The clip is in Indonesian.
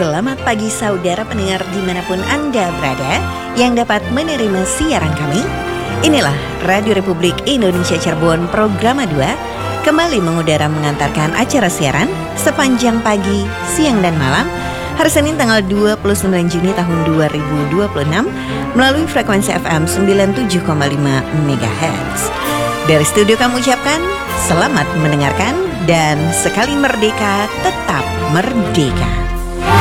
Selamat pagi saudara pendengar dimanapun Anda berada yang dapat menerima siaran kami. Inilah Radio Republik Indonesia Cirebon Programa 2 kembali mengudara mengantarkan acara siaran sepanjang pagi, siang dan malam hari Senin tanggal 29 Juni tahun 2026 melalui frekuensi FM 97,5 MHz. Dari studio kami ucapkan selamat mendengarkan dan sekali merdeka tetap merdeka.